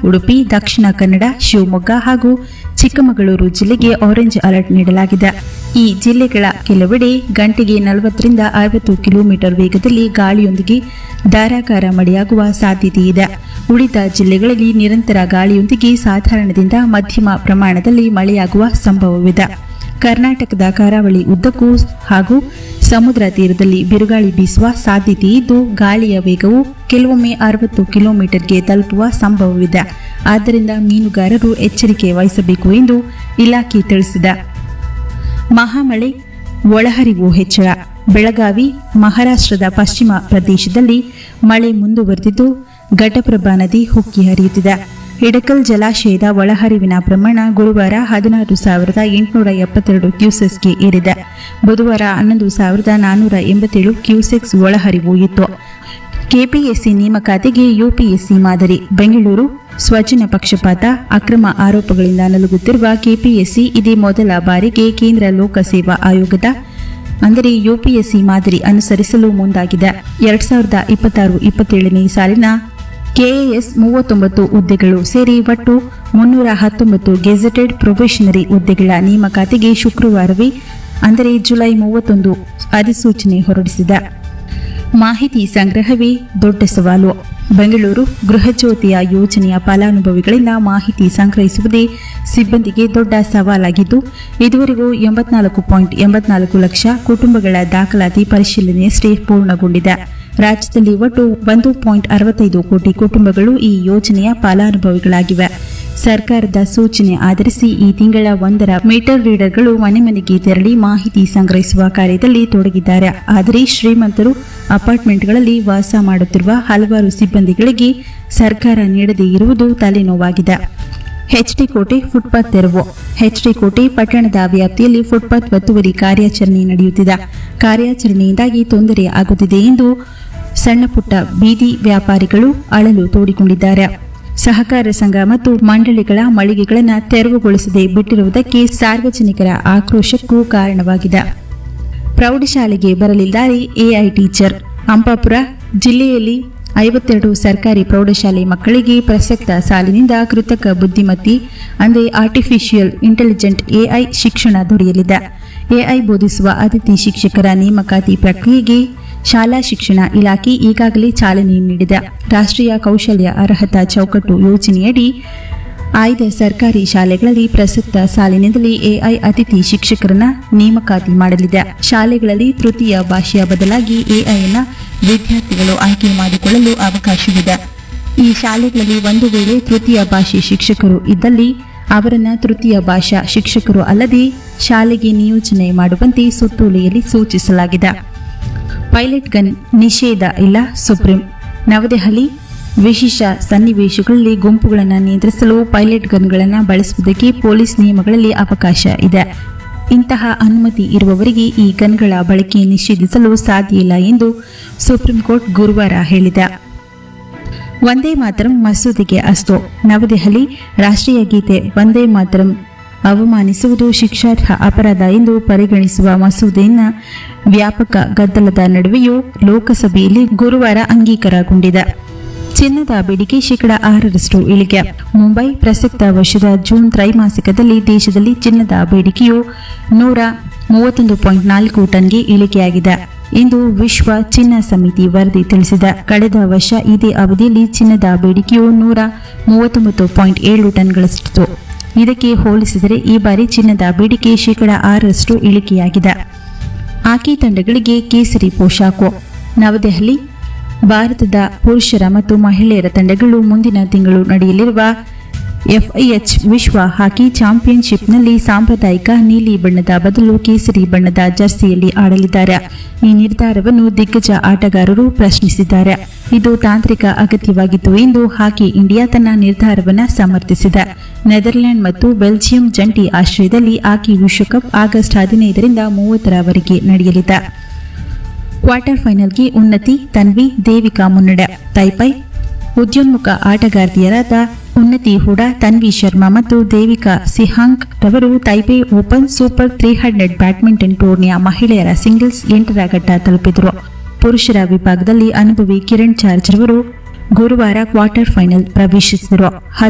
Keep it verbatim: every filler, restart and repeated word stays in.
ಉಡುಪಿ, ದಕ್ಷಿಣ ಕನ್ನಡ, ಶಿವಮೊಗ್ಗ ಹಾಗೂ ಚಿಕ್ಕಮಗಳೂರು ಜಿಲ್ಲೆಗೆ orange alert ನೀಡಲಾಗಿದೆ. ಈ ಜಿಲ್ಲೆಗಳ ಕೆಲವೆಡೆ ಗಂಟೆಗೆ ನಲವತ್ತರಿಂದ ಅರವತ್ತು ಕಿಲೋಮೀಟರ್ ವೇಗದಲ್ಲಿ ಗಾಳಿಯೊಂದಿಗೆ ಧಾರಾಕಾರ ಮಳೆಯಾಗುವ ಸಾಧ್ಯತೆಯಿದೆ. ಉಳಿದ ಜಿಲ್ಲೆಗಳಲ್ಲಿ ನಿರಂತರ ಗಾಳಿಯೊಂದಿಗೆ ಸಾಧಾರಣದಿಂದ ಮಧ್ಯಮ ಪ್ರಮಾಣದಲ್ಲಿ ಮಳೆಯಾಗುವ ಸಂಭವವಿದೆ. ಕರ್ನಾಟಕದ ಕರಾವಳಿ ಉದ್ದಕ್ಕೂ ಹಾಗೂ ಸಮುದ್ರ ತೀರದಲ್ಲಿ ಬಿರುಗಾಳಿ ಬೀಸುವ ಸಾಧ್ಯತೆಯಿದ್ದು, ಗಾಳಿಯ ವೇಗವು ಕೆಲವೊಮ್ಮೆ ಅರವತ್ತು ಕಿಲೋಮೀಟರ್ಗೆ ತಲುಪುವ ಸಂಭವವಿದೆ. ಆದ್ದರಿಂದ ಮೀನುಗಾರರು ಎಚ್ಚರಿಕೆ ವಹಿಸಬೇಕು ಎಂದು ಇಲಾಖೆ ತಿಳಿಸಿದೆ. ಮಹಾಮಳೆ ಒಳಹರಿವು ಹೆಚ್ಚಳ. ಬೆಳಗಾವಿ, ಮಹಾರಾಷ್ಟ್ರದ ಪಶ್ಚಿಮ ಪ್ರದೇಶದಲ್ಲಿ ಮಳೆ ಮುಂದುವರೆದಿದ್ದು, ಘಟಪ್ರಭಾ ನದಿ ಉಕ್ಕಿ ಹರಿಯುತ್ತಿದೆ. ಹಿಡಕಲ್ ಜಲಾಶಯದ ಒಳಹರಿವಿನ ಪ್ರಮಾಣ ಗುರುವಾರ ಹದಿನಾರು ಸಾವಿರದ ಎಂಟುನೂರ ಎಪ್ಪತ್ತೆರಡು ಕ್ಯೂಸೆಕ್ಸ್ಗೆ ಏರಿದೆ. ಬುಧವಾರ ಹನ್ನೊಂದು ಸಾವಿರದ ನಾನ್ನೂರ ಎಂಬತ್ತೇಳು ಕ್ಯೂಸೆಕ್ಸ್ ಒಳಹರಿವು ಇತ್ತು. ಕೆಪಿಎಸ್ಸಿ ನೇಮಕಾತಿಗೆ ಯುಪಿಎಸ್ಸಿ ಮಾದರಿ. ಬೆಂಗಳೂರು. ಸ್ವಜನ ಪಕ್ಷಪಾತ, ಅಕ್ರಮ ಆರೋಪಗಳಿಂದ ನಲುಗುತ್ತಿರುವ ಕೆಪಿಎಸ್ಸಿ ಇದೇ ಮೊದಲ ಬಾರಿಗೆ ಕೇಂದ್ರ ಲೋಕಸೇವಾ ಆಯೋಗದ ಅಂದರೆ ಯುಪಿಎಸ್ಸಿ ಮಾದರಿ ಅನುಸರಿಸಲು ಮುಂದಾಗಿದೆ. ಎರಡ್ ಸಾವಿರದ ಇಪ್ಪತ್ತಾರು ಇಪ್ಪತ್ತೇಳನೇ ಸಾಲಿನ ಕೆಎಎಸ್ ಮೂವತ್ತೊಂಬತ್ತು ಹುದ್ದೆಗಳು ಸೇರಿ ಒಟ್ಟು ಮುನ್ನೂರ ಹತ್ತೊಂಬತ್ತು ಗೆಜೆಟೆಡ್ ಪ್ರೊಬೇಷನರಿ ಹುದ್ದೆಗಳ ನೇಮಕಾತಿಗೆ ಶುಕ್ರವಾರವೇ ಅಂದರೆ ಜುಲೈ ಮೂವತ್ತೊಂದು ಅಧಿಸೂಚನೆ ಹೊರಡಿಸಿದೆ. ಮಾಹಿತಿ ಸಂಗ್ರಹವೇ ದೊಡ್ಡ ಸವಾಲು. ಬೆಂಗಳೂರು. ಗೃಹಜ್ಯೋತಿಯ ಯೋಜನೆಯ ಫಲಾನುಭವಿಗಳಿಂದ ಮಾಹಿತಿ ಸಂಗ್ರಹಿಸುವುದೇ ಸಿಬ್ಬಂದಿಗೆ ದೊಡ್ಡ ಸವಾಲಾಗಿದ್ದು, ಇದುವರೆಗೂ ಎಂಬತ್ನಾಲ್ಕು ಪಾಯಿಂಟ್ ಎಂಬತ್ನಾಲ್ಕು ಲಕ್ಷ ಕುಟುಂಬಗಳ ದಾಖಲಾತಿ ಪರಿಶೀಲನೆಯಷ್ಟೇ ಪೂರ್ಣಗೊಂಡಿದೆ. ರಾಜ್ಯದಲ್ಲಿ ಒಟ್ಟು ಒಂದು ಪಾಯಿಂಟ್ ಅರವತ್ತೈದು ಕೋಟಿ ಕುಟುಂಬಗಳು ಈ ಯೋಜನೆಯ ಫಲಾನುಭವಿಗಳಾಗಿವೆ. ಸರ್ಕಾರದ ಸೂಚನೆ ಆಧರಿಸಿ ಈ ತಿಂಗಳ ಒಂದರ ಮೀಟರ್ ರೀಡರ್ಗಳು ಮನೆ ಮನೆಗೆ ತೆರಳಿ ಮಾಹಿತಿ ಸಂಗ್ರಹಿಸುವ ಕಾರ್ಯದಲ್ಲಿ ತೊಡಗಿದ್ದಾರೆ. ಆದರೆ ಶ್ರೀಮಂತರು ಅಪಾರ್ಟ್ಮೆಂಟ್ಗಳಲ್ಲಿ ವಾಸ ಮಾಡುತ್ತಿರುವ ಹಲವಾರು ಸಿಬ್ಬಂದಿಗಳಿಗೆ ಸರ್ಕಾರ ನೀಡದೇ ಇರುವುದು ತಲೆನೋವಾಗಿದೆ. ಎಚ್ಡಿ ಕೋಟೆ ಫುಟ್ಪಾತ್ ತೆರವು. ಎಚ್ಡಿ ಕೋಟೆ ಪಟ್ಟಣದ ವ್ಯಾಪ್ತಿಯಲ್ಲಿ ಫುಟ್ಪಾತ್ ಒತ್ತುವರಿ ಕಾರ್ಯಾಚರಣೆ ನಡೆಯುತ್ತಿದೆ. ಕಾರ್ಯಾಚರಣೆಯಿಂದಾಗಿ ತೊಂದರೆ ಆಗುತ್ತಿದೆ ಎಂದು ಸಣ್ಣಪುಟ್ಟ ಬೀದಿ ವ್ಯಾಪಾರಿಗಳು ಅಳಲು ತೋಡಿಕೊಂಡಿದ್ದಾರೆ. ಸಹಕಾರ ಸಂಘ ಮತ್ತು ಮಂಡಳಿಗಳ ಮಳಿಗೆಗಳನ್ನು ತೆರವುಗೊಳಿಸದೆ ಬಿಟ್ಟಿರುವುದಕ್ಕೆ ಸಾರ್ವಜನಿಕರ ಆಕ್ರೋಶಕ್ಕೂ ಕಾರಣವಾಗಿದೆ. ಪ್ರೌಢಶಾಲೆಗೆ ಬರಲಿದ್ದಾರೆ ಎಐ ಟೀಚರ್. ಅಂಪಾಪುರ ಜಿಲ್ಲೆಯಲ್ಲಿ ಐವತ್ತೆರಡು ಸರ್ಕಾರಿ ಪ್ರೌಢಶಾಲೆ ಮಕ್ಕಳಿಗೆ ಪ್ರಸಕ್ತ ಸಾಲಿನಿಂದ ಕೃತಕ ಬುದ್ಧಿಮತ್ತೆ ಅಂದರೆ ಆರ್ಟಿಫಿಷಿಯಲ್ ಇಂಟೆಲಿಜೆಂಟ್ ಎಐ ಶಿಕ್ಷಣ ದೊರೆಯಲಿದೆ. ಎಐ ಬೋಧಿಸುವ ಅತಿಥಿ ಶಿಕ್ಷಕರ ನೇಮಕಾತಿ ಪ್ರಕ್ರಿಯೆಗೆ ಶಾಲಾ ಶಿಕ್ಷಣ ಇಲಾಖೆ ಈಗಾಗಲೇ ಚಾಲನೆ ನೀಡಿದೆ. ರಾಷ್ಟ್ರೀಯ ಕೌಶಲ್ಯ ಅರ್ಹತಾ ಚೌಕಟ್ಟು ಯೋಜನೆಯಡಿ ಆಯ್ದ ಸರ್ಕಾರಿ ಶಾಲೆಗಳಲ್ಲಿ ಪ್ರಸಕ್ತ ಸಾಲಿನಿಂದಲೇ ಎಐ ಅತಿಥಿ ಶಿಕ್ಷಕರನ್ನ ನೇಮಕಾತಿ ಮಾಡಲಿದೆ. ಶಾಲೆಗಳಲ್ಲಿ ತೃತೀಯ ಭಾಷೆಯ ಬದಲಾಗಿ ಎಐನ ವಿದ್ಯಾರ್ಥಿಗಳು ಆಯ್ಕೆ ಮಾಡಿಕೊಳ್ಳಲು ಅವಕಾಶವಿದೆ. ಈ ಶಾಲೆಗಳಲ್ಲಿ ಒಂದು ವೇಳೆ ತೃತೀಯ ಭಾಷೆ ಶಿಕ್ಷಕರು ಇದ್ದಲ್ಲಿ ಅವರನ್ನ ತೃತೀಯ ಭಾಷಾ ಶಿಕ್ಷಕರು ಅಲ್ಲದೆ ಶಾಲೆಗೆ ನಿಯೋಜನೆ ಮಾಡುವಂತೆ ಸುತ್ತೋಲೆಯಲ್ಲಿ ಸೂಚಿಸಲಾಗಿದೆ. ಪೈಲಟ್ ಗನ್ ನಿಷೇಧ ಇಲ್ಲ ಸುಪ್ರೀಂ. ನವದೆಹಲಿ. ವಿಶೇಷ ಸನ್ನಿವೇಶಗಳಲ್ಲಿ ಗುಂಪುಗಳನ್ನು ನಿಯಂತ್ರಿಸಲು ಪೈಲಟ್ ಗನ್ಗಳನ್ನು ಬಳಸುವುದಕ್ಕೆ ಪೊಲೀಸ್ ನಿಯಮಗಳಲ್ಲಿ ಅವಕಾಶ ಇದೆ. ಇಂತಹ ಅನುಮತಿ ಇರುವವರಿಗೆ ಈ ಗನ್ಗಳ ಬಳಕೆ ನಿಷೇಧಿಸಲು ಸಾಧ್ಯ ಇಲ್ಲ ಎಂದು ಸುಪ್ರೀಂ ಕೋರ್ಟ್ ಗುರುವಾರ ಹೇಳಿದೆ. ವಂದೇ ಮಾತರಂ ಮಸೂದೆಗೆ ಅಸ್ತು. ನವದೆಹಲಿ. ರಾಷ್ಟ್ರೀಯ ಗೀತೆ ವಂದೇ ಮಾತರಂ ಅವಮಾನಿಸುವುದು ಶಿಕ್ಷಾರ್ಹ ಅಪರಾಧ ಎಂದು ಪರಿಗಣಿಸುವ ಮಸೂದೆಯನ್ನು ವ್ಯಾಪಕ ಗದ್ದಲದ ನಡುವೆಯೂ ಲೋಕಸಭೆಯಲ್ಲಿ ಗುರುವಾರ ಅಂಗೀಕಾರಗೊಂಡಿದೆ. ಚಿನ್ನದ ಬೇಡಿಕೆ ಶೇಕಡ ಆರರಷ್ಟು ಇಳಿಕೆ. ಮುಂಬೈ. ಪ್ರಸಕ್ತ ವರ್ಷದ ಜೂನ್ ತ್ರೈಮಾಸಿಕದಲ್ಲಿ ದೇಶದಲ್ಲಿ ಚಿನ್ನದ ಬೇಡಿಕೆಯು ನೂರ ಮೂವತ್ತೊಂದು ಪಾಯಿಂಟ್ ನಾಲ್ಕು ಟನ್ಗೆ ಇಳಿಕೆಯಾಗಿದೆ ಎಂದು ವಿಶ್ವ ಚಿನ್ನ ಸಮಿತಿ ವರದಿ ತಿಳಿಸಿದೆ. ಕಳೆದ ವರ್ಷ ಇದೇ ಅವಧಿಯಲ್ಲಿ ಚಿನ್ನದ ಬೇಡಿಕೆಯು ನೂರ ಮೂವತ್ತೊಂಬತ್ತು ಪಾಯಿಂಟ್ ಏಳು ಟನ್ಗಳಷ್ಟಿತ್ತು. ಇದಕ್ಕೆ ಹೋಲಿಸಿದರೆ ಈ ಬಾರಿ ಚಿನ್ನದ ಬೇಡಿಕೆ ಶೇಕಡ ಆರರಷ್ಟು ಇಳಿಕೆಯಾಗಿದೆ. ಹಾಕಿ ತಂಡಗಳಿಗೆ ಕೇಸರಿ ಪೋಷಾಕು. ನವದೆಹಲಿ. ಭಾರತದ ಪುರುಷರ ಮತ್ತು ಮಹಿಳೆಯರ ತಂಡಗಳು ಮುಂದಿನ ತಿಂಗಳು ನಡೆಯಲಿರುವ ಎಫ್ಐಎಚ್ ವಿಶ್ವ ಹಾಕಿ ಚಾಂಪಿಯನ್ಶಿಪ್ನಲ್ಲಿ ಸಾಂಪ್ರದಾಯಿಕ ನೀಲಿ ಬಣ್ಣದ ಬದಲು ಕೇಸರಿ ಬಣ್ಣದ ಜರ್ಸಿಯಲ್ಲಿ ಆಡಲಿದ್ದಾರೆ. ಈ ನಿರ್ಧಾರವನ್ನು ದಿಗ್ಗಜ ಆಟಗಾರರು ಪ್ರಶ್ನಿಸಿದ್ದಾರೆ. ಇದು ತಾಂತ್ರಿಕ ಅಗತ್ಯವಾಗಿತ್ತು ಎಂದು ಹಾಕಿ ಇಂಡಿಯಾ ತನ್ನ ನಿರ್ಧಾರವನ್ನು ಸಮರ್ಥಿಸಿದೆ. ನೆದರ್ಲೆಂಡ್ ಮತ್ತು ಬೆಲ್ಜಿಯಂ ಜಂಟಿ ಆಶ್ರಯದಲ್ಲಿ ಹಾಕಿ ವಿಶ್ವಕಪ್ ಆಗಸ್ಟ್ ಹದಿನೈದರಿಂದ ಮೂವತ್ತರವರೆಗೆ ನಡೆಯಲಿದೆ. ಕ್ವಾರ್ಟರ್ ಫೈನಲ್ಗೆ ಉನ್ನತಿ. ತನ್ವಿ, ದೇವಿಕಾ ಮುನ್ನಡೆ. ತೈಪೈ. ಉದ್ಯೋನ್ಮುಖ ಆಟಗಾರ್ತಿಯರಾದ ಉನ್ನತಿ ಹುಡಾ, ತನ್ವಿ ಶರ್ಮಾ ಮತ್ತು ದೇವಿಕಾ ಸಿಹಾಂಗ್ ರವರು Taipei open super three hundred badminton ಟೂರ್ನಿಯ ಮಹಿಳೆಯರ ಸಿಂಗಲ್ಸ್ ಎಂಟರ ಘಟ್ಟ ತಲುಪಿದರು. ಪುರುಷರ ವಿಭಾಗದಲ್ಲಿ ಅನುಭವಿ ಕಿರಣ್ ಚಾರ್ಜ್ ರವರು ಗುರುವಾರ ಕ್ವಾರ್ಟರ್ ಫೈನಲ್ ಪ್ರವೇಶಿಸಿದರು.